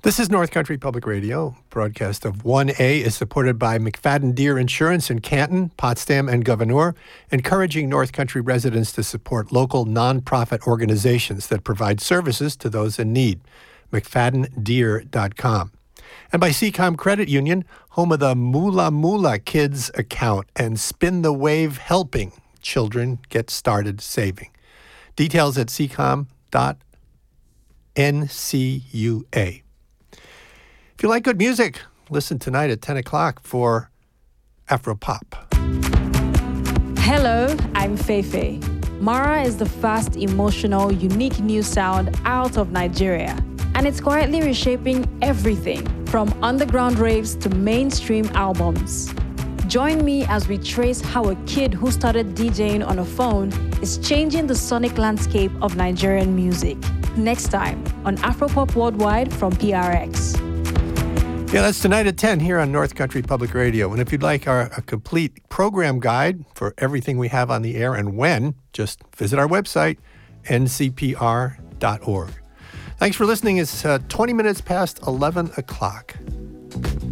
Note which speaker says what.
Speaker 1: This is North Country Public Radio. Broadcast of 1A is supported by McFadden Deer Insurance in Canton, Potsdam, and Gouverneur, encouraging North Country residents to support local nonprofit organizations that provide services to those in need. McFaddenDeer.com. And by Seacom Credit Union, home of the Moola Moola Kids account and Spin the Wave helping children get started saving. Details at seacom.nCUA. If you like good music, listen tonight at 10 o'clock for Afropop.
Speaker 2: Hello, I'm Feifei. Mara is the fast, emotional, unique new sound out of Nigeria. And it's quietly reshaping everything from underground raves to mainstream albums. Join me as we trace how a kid who started DJing on a phone is changing the sonic landscape of Nigerian music. Next time on Afropop Worldwide from PRX.
Speaker 1: Yeah, that's tonight at 10 here on North Country Public Radio. And if you'd like a complete program guide for everything we have on the air and when, just visit our website, ncpr.org. Thanks for listening. It's 20 minutes past 11 o'clock.